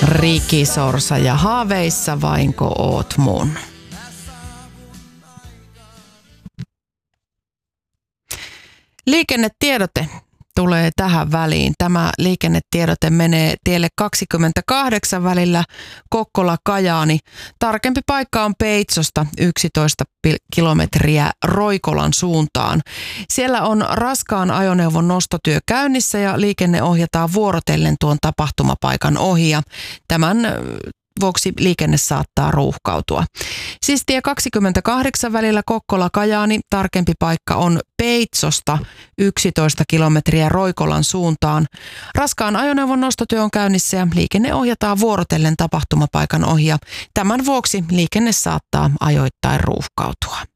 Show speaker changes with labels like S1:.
S1: Rikisorsa ja haaveissa vainko oot mun. Liikennetiedote tulee tähän väliin. Tämä liikennetiedote menee tielle 28 välillä Kokkola-Kajaani. Tarkempi paikka on Peitsosta 11 kilometriä Roikolan suuntaan. Siellä on raskaan ajoneuvon nostotyö käynnissä ja liikenne ohjataan vuorotellen tuon tapahtumapaikan ohi. Ja tämän vuoksi liikenne saattaa ruuhkautua. Siis tie 28 välillä Kokkola-Kajaani, tarkempi paikka on Peitsosta 11 kilometriä Roikolan suuntaan. Raskaan ajoneuvon nostotyö on käynnissä ja liikenne ohjataan vuorotellen tapahtumapaikan ohi. Ja tämän vuoksi liikenne saattaa ajoittain ruuhkautua.